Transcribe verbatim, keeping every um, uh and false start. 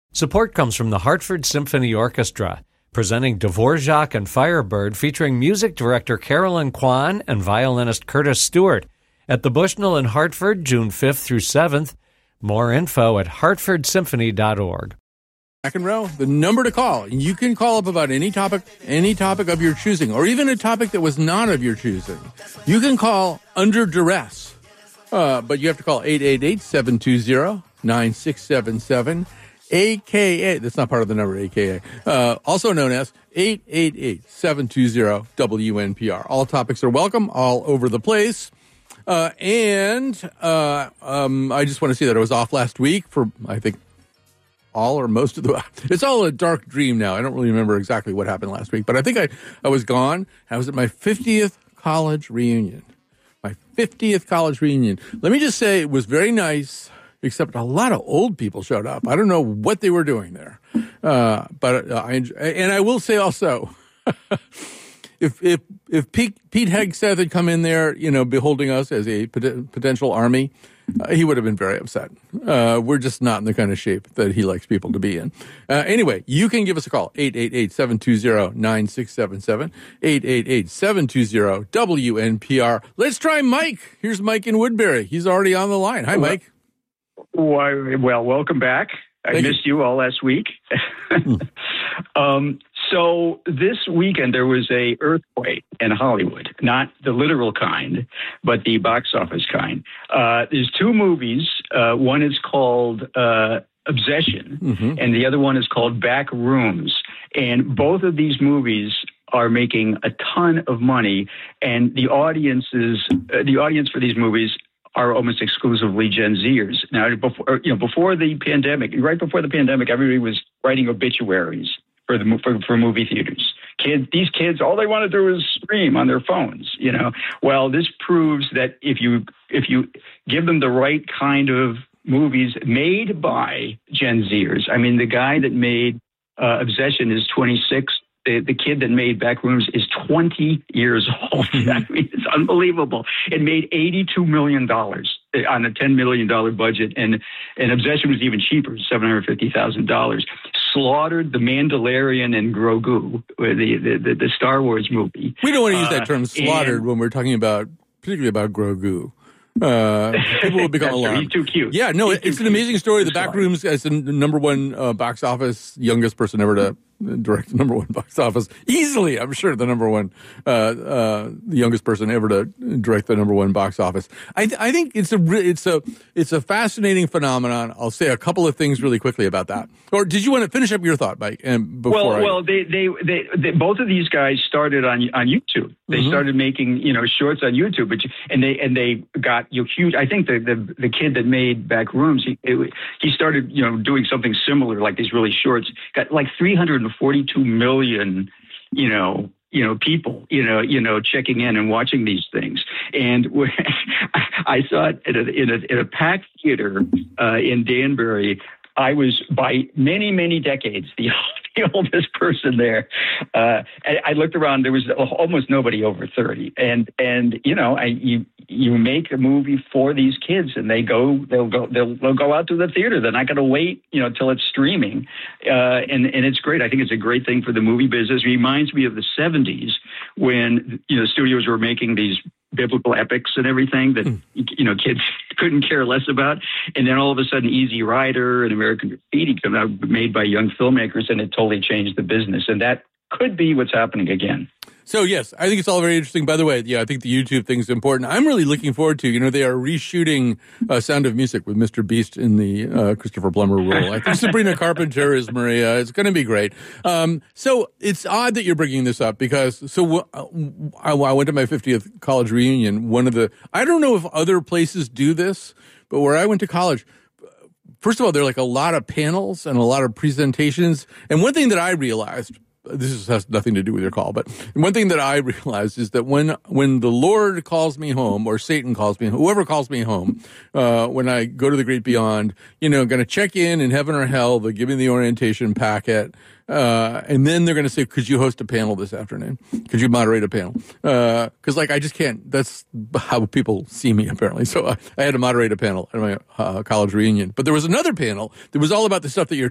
Support comes from the Hartford Symphony Orchestra, presenting Dvorak and Firebird, featuring music director Carolyn Kwan and violinist Curtis Stewart at the Bushnell in Hartford, June fifth through seventh. More info at hartford symphony dot org. Back and row, the number to call. You can call up about any topic, any topic of your choosing, or even a topic that was not of your choosing. You can call under duress, uh, but you have to call eight eight eight, seven two zero, nine six seven seven, A K A. That's not part of the number, A K A. Uh, also known as eight eight eight, seven two zero, W N P R. All topics are welcome, all over the place. Uh, and uh, um, I just want to say that I was off last week for, I think, all or most of the, it's all a dark dream now. I don't really remember exactly what happened last week, but I think I, I was gone. I was at my fiftieth college reunion. My fiftieth college reunion. Let me just say it was very nice, except a lot of old people showed up. I don't know what they were doing there. Uh, but uh, I enjoy, and I will say also, if, if, if Pete, Pete Hegseth had come in there, you know, beholding us as a pot- potential army, Uh, he would have been very upset. Uh, we're just not in the kind of shape that he likes people to be in. Uh, anyway, you can give us a call, eight eight eight, seven two zero, nine six seven seven, eight eight eight, seven two zero, W N P R. Let's try Mike. Here's Mike in Woodbury. He's already on the line. Hi, Mike. Well, well welcome back. I Thank missed you. you all last week. um, so this weekend there was a earthquake in Hollywood, not the literal kind, but the box office kind. Uh, there's two movies. Uh, one is called uh, Obsession, mm-hmm. and the other one is called Back Rooms. And both of these movies are making a ton of money, and the audiences, uh, the audience for these movies are almost exclusively Gen Zers. Now, before you know, before the pandemic, right before the pandemic, everybody was writing obituaries for the for, for movie theaters. Kids, these kids, all they want to do is scream on their phones. You know, well, this proves that if you if you give them the right kind of movies made by Gen Zers, I mean, the guy that made uh, Obsession is twenty-six. The, the kid that made Back Rooms is twenty years old. I mean, it's unbelievable. It made eighty-two million dollars on a ten million dollars budget, and, and Obsession was even cheaper, seven hundred fifty thousand dollars. Slaughtered The Mandalorian and Grogu, the, the, the, the Star Wars movie. We don't want to use that term, uh, slaughtered, and, when we're talking about, particularly about Grogu. Uh, people will become alarmed. He's too cute. Yeah, no, He's it's an amazing cute. story. The Back Rooms as the number one uh, box office, youngest person ever to direct the number one box office. Easily, I'm sure, the number one, uh, uh, the youngest person ever to direct the number one box office. I, th- I think it's a, re- it's a, it's a fascinating phenomenon. I'll say a couple of things really quickly about that. Or did you want to finish up your thought, Mike? And before well, I... well, they, they, they, they, both of these guys started on on YouTube. They mm-hmm. started making, you know, shorts on YouTube, but and they and they got you know, huge. I think the, the the kid that made Back Rooms, he it, he started, you know, doing something similar, like these really shorts. Got like three hundred forty-two million, you know, you know, people, you know, you know, checking in and watching these things. And I saw it in a in a, in a packed theater uh, in Danbury. I was, by many, many decades, the, the oldest person there. Uh, I, I looked around; there was almost nobody over thirty. And and you know, I, you you make a movie for these kids, and they go, they'll go, they'll, they'll go out to the theater. They're not going to wait, you know, till it's streaming. Uh, and and it's great. I think it's a great thing for the movie business. It reminds me of the seventies when, you know, studios were making these biblical epics and everything that, mm. you know, kids couldn't care less about. And then all of a sudden, Easy Rider and American Graffiti come out, made by young filmmakers, and it totally changed the business. And that could be what's happening again. So, yes, I think it's all very interesting. By the way, yeah, I think the YouTube thing is important. I'm really looking forward to, you know, they are reshooting uh, Sound of Music with Mister Beast in the uh, Christopher Plummer role. I think Sabrina Carpenter is Maria. It's going to be great. Um, so it's odd that you're bringing this up because, so uh, I, I went to my fiftieth college reunion. One of the, I don't know if other places do this, but where I went to college, first of all, there are like a lot of panels and a lot of presentations. And one thing that I realized, this has nothing to do with your call, but one thing that I realized is that when when the Lord calls me home, or Satan calls me, whoever calls me home, uh, when I go to the great beyond, you know, going to check in in heaven or hell, they give me the orientation packet, uh, and then they're going to say, could you host a panel this afternoon? Could you moderate a panel? Because, uh, like, I just can't. That's how people see me, apparently. So I, I had to moderate a panel at my uh, college reunion. But there was another panel that was all about the stuff that you're